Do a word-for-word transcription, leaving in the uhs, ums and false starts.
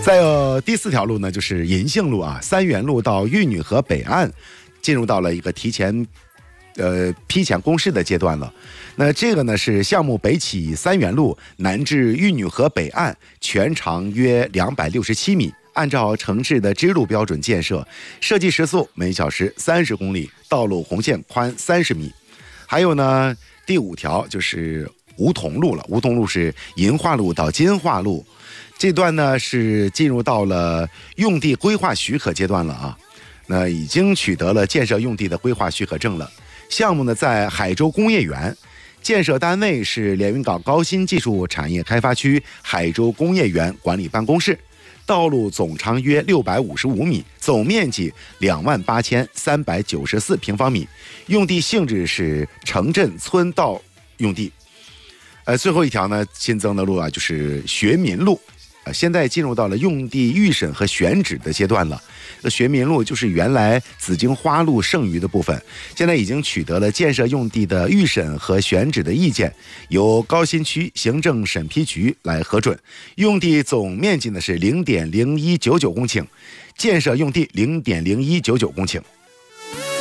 再有第四条路呢，就是银杏路啊，三元路到玉女河北岸，进入到了一个提前呃批前公示的阶段了。那这个呢是项目北起三元路南至玉女河北岸，全长约两百六十七米，按照城市的支路标准建设，设计时速每小时三十公里，道路红线宽三十米。还有呢，第五条就是梧桐路了，梧桐路是银化路到金化路，这段呢是进入到了用地规划许可阶段了啊，那已经取得了建设用地的规划许可证了。项目呢在海州工业园，建设单位是连云港高新技术产业开发区海州工业园管理办公室。道路总长约六百五十五米，总面积两万八千三百九十四平方米，用地性质是城镇村道用地。呃，最后一条呢，新增的路啊，就是学民路，呃，现在进入到了用地预审和选址的阶段了。这学民路就是原来紫荆花路剩余的部分，现在已经取得了建设用地的预审和选址的意见，由高新区行政审批局来核准。用地总面积呢是零点零一九九公顷，建设用地零点零一九九公顷。